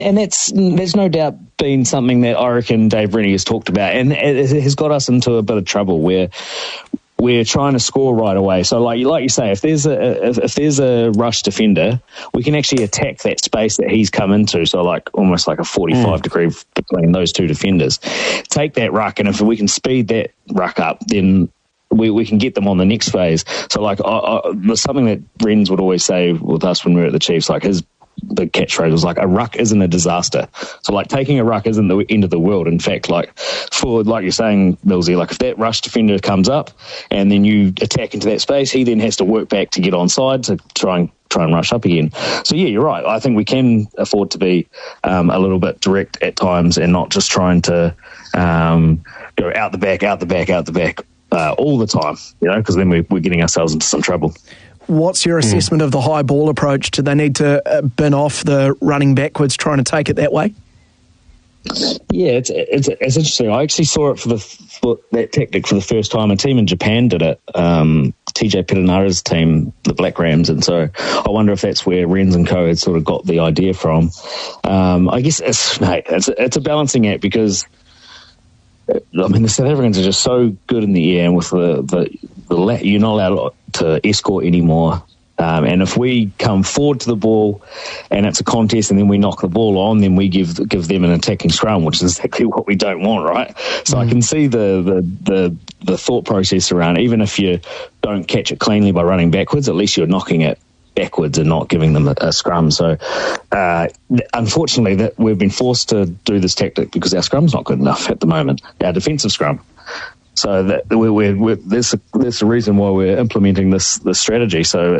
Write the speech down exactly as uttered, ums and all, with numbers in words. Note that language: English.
and that's there's no doubt been something that I reckon Dave Rennie has talked about, and it has got us into a bit of trouble where we're trying to score right away. So, like you like you say, if there's a if, if there's a rush defender, we can actually attack that space that he's come into. So, like almost like a forty-five mm. degree between those two defenders. Take that ruck, and if we can speed that ruck up, then we, we can get them on the next phase. So, like, I, I, there's something that Renz would always say with us when we were at the Chiefs, like his big catchphrase was like, a ruck isn't a disaster. So, like, taking a ruck isn't the end of the world. In fact, like, for, like you're saying, Millsy, like, if that rush defender comes up and then you attack into that space, he then has to work back to get onside to try and try and rush up again. So, yeah, you're right. I think we can afford to be um, a little bit direct at times and not just trying to um, go out the back, out the back, out the back uh, all the time, you know, because then we're, we're getting ourselves into some trouble. What's your assessment mm. of the high ball approach? Do they need to uh, bin off the running backwards, trying to take it that way? Yeah, it's it's it's interesting. I actually saw it for the for that tactic for the first time. A team in Japan did it. Um, T J Perenara's team, the Black Rams, and so I wonder if that's where Renz and Co had sort of got the idea from. Um, I guess it's mate, it's it's a balancing act because I mean the South Africans are just so good in the air, and with the the, the la- you're not allowed to escort anymore. Um, and if we come forward to the ball and it's a contest and then we knock the ball on, then we give give them an attacking scrum, which is exactly what we don't want, right? So mm. I can see the, the, the, the thought process around it. Even if you don't catch it cleanly by running backwards, at least you're knocking it backwards and not giving them a, a scrum. So uh, unfortunately, that we've been forced to do this tactic because our scrum's not good enough at the moment, our defensive scrum. So that we're, we're, we're, there's, a, there's a reason why we're implementing this, this strategy. So